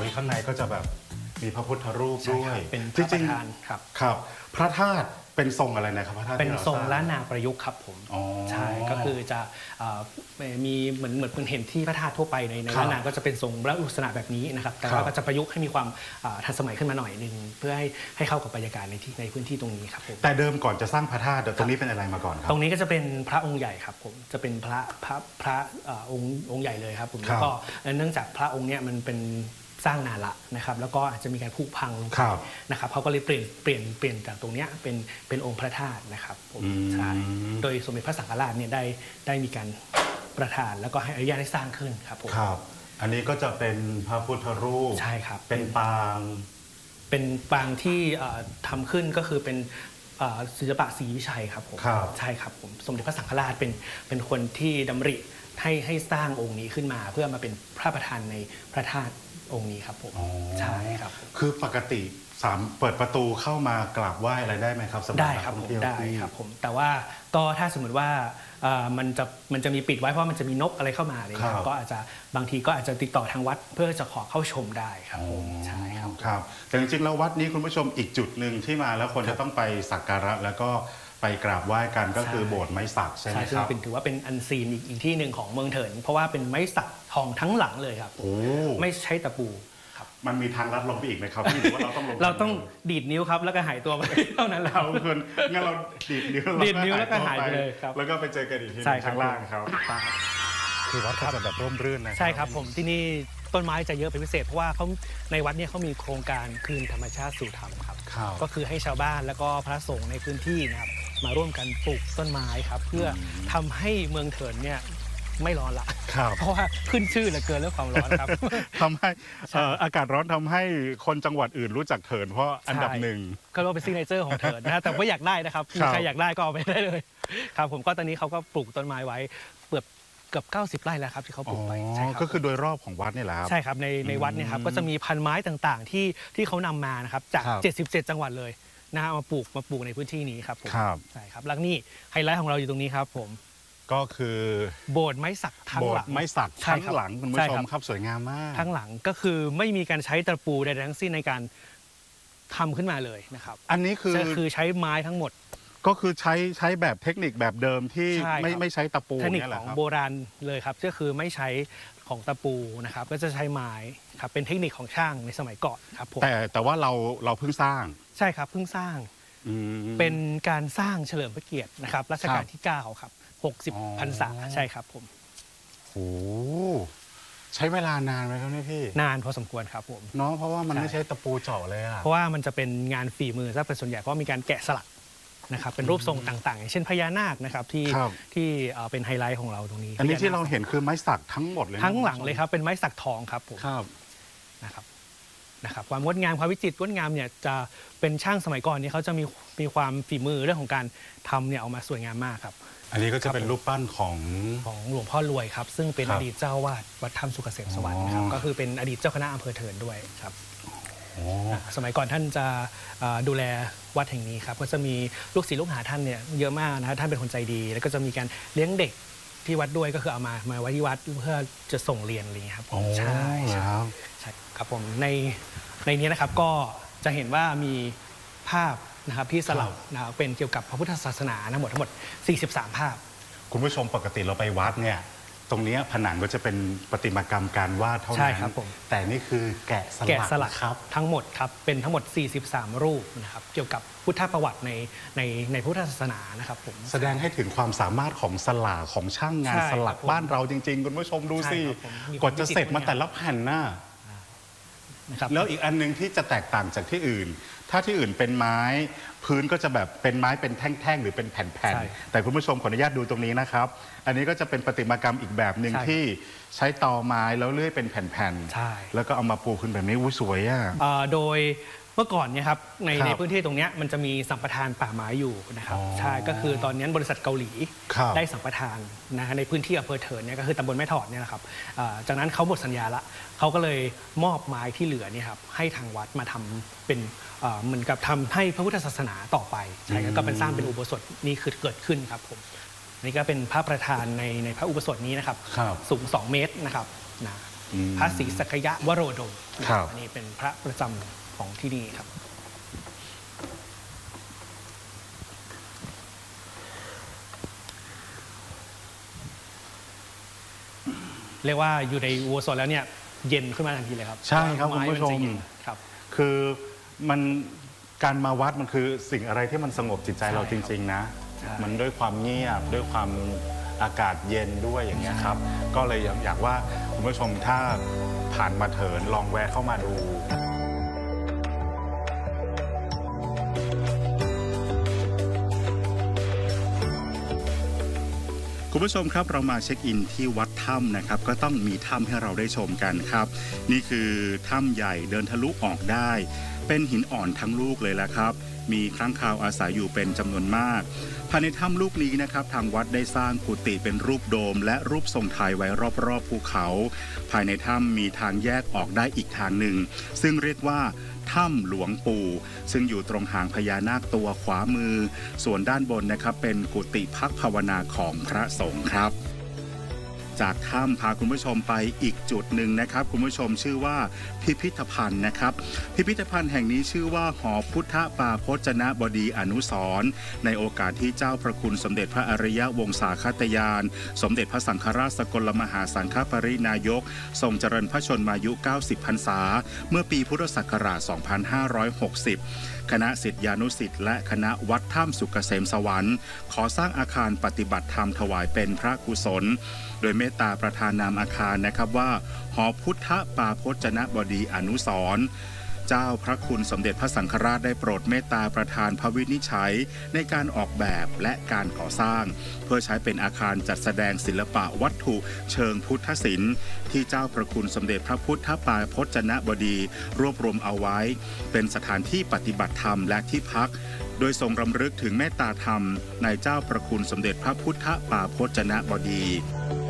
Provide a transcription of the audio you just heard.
ยข้างในก็จะแบบมีพระพุทธรูปด้วยเป็นพระประธานครับครับพระธาตุเป็นทรงอะไรนะครับพระธาตุเป็นทรงล้านนาประยุกต์ครับผมใช่ก็คือจะมีเหมือนเห็นที่พระธาตุทั่วไปในล้านนาก็จะเป็นทรงลักษณะแบบนี้นะครับแต่ว่าก็จะประยุกต์ให้มีความทันสมัยขึ้นมาหน่อยนึงเพื่อให้เข้ากับบรรยากาศในพื้นที่ตรงนี้ครับผมแต่เดิมก่อนจะสร้างพระธาตุตรงนี้เป็นอะไรมาก่อนครับตรงนี้ก็จะเป็นพระองค์ใหญ่ครับผมจะเป็นพระองค์ใหญ่เลยครับผมแล้วก็เนื่องจากพระองค์เนี้ยมันเป็นสร้างนานละนะครับแล้วก็อาจจะมีการผุพังลงไปนะครับเขาก็เลยเปลี่ยนจากตรงนี้เป็นองค์พระธาตุนะครับผมใช่โดยสมเด็จพระสังฆราชเนี่ยได้มีการประทานแล้วก็ให้อนุญาตให้สร้างขึ้นครับผมครับอันนี้ก็จะเป็นพระพุทธรูปใช่ครับเป็นปางที่ทำขึ้นก็คือเป็นศิลปะศรีวิชัยครับผมใช่ครับผมสมเด็จพระสังฆราชเป็นคนที่ดำริให้สร้างองค์นี้ขึ้นมาเพื่อมาเป็นพระประธานในพระธาตุองค์นี้ครับผมใช่ครับคือปกติเปิดประตูเข้ามากราบไหว้อะไรได้ไหมครับได้ครับผมได้ครับผมแต่ว่าก็ถ้าสมมติว่ามันจะมีปิดไว้เพราะมันจะมีนกอะไรเข้ามาอะไรครับก็อาจจะบางทีก็อาจจะติดต่อทางวัดเพื่อจะขอเข้าชมได้ครับผมใช่ครับแต่จริงๆแล้ววัดนี้คุณผู้ชมอีกจุดหนึ่งที่มาแล้วคนจะต้องไปสักการะแล้วก็ไปกราบไหว้กันก็คือโบสถ์ไม้สักใช่ไหมครับถือว่าเป็นอันซีนอีกที่หนึ่งของเมืองเถินเพราะว่าเป็นไม้สักทองทั้งหลังเลยครับไม่ใช้ตะปูครับมันมีทางลัดลงไปอีกไหมครับพี่หรือว่าเราต้องลงเราต้องดีดนิ้วครับแล้วก็หายตัวไปเท่านั้นแล้วงั้นเราดีดนิ้วแล้วก็หายไปเลยครับแล้วก็ไปเจอกันอีกทีข้างล่างครับคือวัดก็จะแบบร่มรื่นนะใช่ครับผมที่นี่ต้นไม้จะเยอะเป็นพิเศษเพราะว่าเขาในวัดเนี่ยเขามีโครงการคืนธรรมชาติสู่ธรรมครับก็คือให้ชาวบ้านแล้วก็พระสงฆ์ในพื้นที่นะครับมาร่วมกันปลูกต้นไม้ครับเพื่อทำให้เมืองเถินเนี่ยไม่ร้อนละเพราะว่าขึ้นชื่อเหลือเกินเรื่องความร้อนครับทำให้อากาศร้อนทำให้คนจังหวัดอื่นรู้จักเถินเพราะอันดับหนึ่งก็เรียกว่าเป็นซิกเนเจอร์ของเถินนะแต่ว่าอยากได้นะครับใครอยากได้ก็เอาไปได้เลยครับผมก็ตอนนี้เขาก็ปลูกต้นไม้ไว้เกือบ90 ไร่แล้วครับที่เขาปลูกไปใช่ครับก็คือโดยรอบของวัดนี่แหละครับใช่ครับในวัดเนี่ยครับก็จะมีพันไม้ต่างๆที่เขานำมานะครับจาก77 จังหวัดเลยนะมาปลูกในพื้นที่นี้ครับผมใช่ครับแล้วนี่ไฮไลท์ของเราอยู่ตรงนี้ครับผมก็คือโบสถ์ไม้สักทั้งหลังไม้สักทั้งหลังคุณผู้ชมครับสวยงามมากทั้งหลังก็คือไม่มีการใช้ตะปูใดทั้งสิ้นในการทำขึ้นมาเลยนะครับอันนี้คือใช้ไม้ทั้งหมดก็คือใช้แบบเทคนิคแบบเดิมที่ไม่ใช้ตะปูเทคนิคของโบราณเลยครับก็คือไม่ใช้ของตะปูนะครับก็จะใช้ไม้ครับเป็นเทคนิคของช่างในสมัยก่อนครับผมแต่ว่าเราเพิ่งสร้างใช่ครับเพิ่งสร้างเป็นการสร้างเฉลิมพระเกียรตินะครับรัชกาลที่9ครับ60 พรรษาใช่ครับผมโอ้ใช้เวลานานไหมครับเนี่ยพี่นานพอสมควรครับผมเนาะเพราะว่ามันไม่ใช้ตะปูเจาะเลยอะเพราะว่ามันจะเป็นงานฝีมือซะเป็นส่วนใหญ่เพราะมีการแกะสลักนะครับเป็นรูปทรงต่างๆอย่างเช่นพญานาคนะครับที่เป็นไฮไลท์ของเราตรงนี้อันนี้ที่เราเห็นคือไม้สักทั้งหมดเลยทั้งหลังเลยครับเป็นไม้สักทองครับผมนะครับความงดงามความวิจิตรงดงามเนี่ยจะเป็นช่างสมัยก่อนนี้เขาจะมีความฝีมือเรื่องของการทำเนี่ยออกมาสวยงามมากครับอันนี้ก็จะเป็นรูปปั้นของหลวงพ่อรวยครับซึ่งเป็นอดีตเจ้าวาดวัดถ้ำสุกเกษมสวรรค์ครับก็คือเป็นอดีตเจ้าคณะอำเภอเถินด้วยครับสมัยก่อนท่านจะดูแลวัดแห่งนี้ครับก็จะมีลูกศิษย์ลูกหาท่านเนี่ยเยอะมากนะท่านเป็นคนใจดีแล้วก็จะมีการเลี้ยงเด็กที่วัดด้วยก็คือเอามาไว้ที่วัดเพื่อจะส่งเรียนอะไรอย่างนี้ครับใช่ครับผมในนี้นะครับก็จะเห็นว่ามีภาพนะครับที่สลับนะครับเป็นเกี่ยวกับพระพุทธศาสนาทั้งหมด43 ภาพคุณผู้ชมปกติเราไปวัดเนี่ยตรงนี้ผนังก็จะเป็นประติมากรรมการวาดเท่านั้นแต่นี่คือแกะสลักครับทั้งหมดครับเป็นทั้งหมด43 รูปนะครับเกี่ยวกับพุทธประวัติในพุทธศาสนานะครับผมแสดงให้ถึงความสามารถของสลักของช่างงานสลักบ้านเราจริงๆคุณผู้ชมดูสิกว่าจะเสร็จมาแต่ละแผ่นน่ะแล้วอีกอันนึงที่จะแตกต่างจากที่อื่นถ้าที่อื่นเป็นไม้พื้นก็จะแบบเป็นไม้เป็นแท่งๆหรือเป็นแผ่นๆแต่คุณผู้ชมขออนุญาตดูตรงนี้นะครับอันนี้ก็จะเป็นประติมากรรมอีกแบบหนึ่งที่ใช้ตอไม้แล้วเลื่อยเป็นแผ่นๆแล้วก็เอามาปูขึ้นแบบนี้สวยอ่ะโดยเมื่อก่อนเนี่ยครับในพื้นที่ตรงนี้มันจะมีสัมปทานป่าไม้อยู่นะครับใช่ก็คือตอนนี้บริษัทเกาหลีได้สัมปทานนะในพื้นที่อำเภอเถินเนี่ยก็คือตำบลแม่ถอดเนี่ยนะครับจากนั้นเขาหมดสัญญาละเขาก็เลยมอบไม้ที่เหลือเนี่ยครับให้ทางวัดมาทำเป็นเหมือนกับทำให้พระพุทธศาสนาต่อไปใช่ก็เป็นสร้างเป็นอุโบสถนี่คือเกิดขึ้นครับผมนี่ก็เป็นพระประธานในพระอุโบสถนี้นะครับสูง2 เมตรนะครับนะพระศรีสักยะวโรดมครับอันนี้เป็นพระประจำของที่นี่ครับเรียกว่าอยู่ในอุโบสถแล้วเนี่ยเย็นขึ้นมาทันทีเลยครับใช่ครับคุณผู้ชมครับคือมันการมาวัดมันคือสิ่งอะไรที่มันสงบจิตใจเราจริงๆนะมันด้วยความเงียบด้วยความอากาศเย็นด้วยอย่างเงี้ยครับก็เลยอยากว่าคุณผู้ชมถ้าผ่านมาเถินลองแวะเข้ามาดูคุณผู้ชมครับเรามาเช็คอินที่วัดถ้ำนะครับก็ต้องมีถ้ำให้เราได้ชมกันครับนี่คือถ้ำใหญ่เดินทะลุออกได้เป็นหินอ่อนทั้งลูกเลยละครับมีค้างคาวอาศัยอยู่เป็นจำนวนมากภายในถ้ำลูกนี้นะครับทางวัดได้สร้างกุฏิเป็นรูปโดมและรูปทรงไทยไว้รอบๆภูเขาภายในถ้ำมีทางแยกออกได้อีกทางหนึ่งซึ่งเรียกว่าถ้ำหลวงปู่ซึ่งอยู่ตรงหางพญานาคตัวขวามือส่วนด้านบนนะครับเป็นกุฏิพักภาวนาของพระสงฆ์ครับจากถ้ำพาคุณผู้ชมไปอีกจุดหนึ่งนะครับคุณผู้ชมชื่อว่าพิพิธภัณฑ์นะครับพิพิธภัณฑ์แห่งนี้ชื่อว่าหอพุทธปาพจนบดีอนุสรณ์ในโอกาสที่เจ้าพระคุณสมเด็จพระอริยวงศาคตยานสมเด็จพระสังฆราชสกลมหาสังฆปรินายกทรงเจริญพระชนมายุ90พรรษาเมื่อปีพุทธศักราช2560คณะศิษยานุศิษย์และคณะวัดถ้ำสุกเกษมสวรรค์ขอสร้างอาคารปฏิบัติธรรมถวายเป็นพระกุศลโดยเมตตาประธานนามอาคารนะครับว่าหอพุทธปาพจนบดีอนุสรณ์เจ้าพระคุณสมเด็จพระสังฆราชได้โปรดเมตตาประธานพระวินิจฉัยในการออกแบบและการก่อสร้างเพื่อใช้เป็นอาคารจัดแสดงศิลปะวัตถุเชิงพุทธศิลป์ที่เจ้าพระคุณสมเด็จพระพุทธปาพจนบดีรวบรวมเอาไว้เป็นสถานที่ปฏิบัติธรรมและที่พักโดยทรงรำลึกถึงเมตตาธรรมในเจ้าพระคุณสมเด็จพระพุทธปาพจนบดี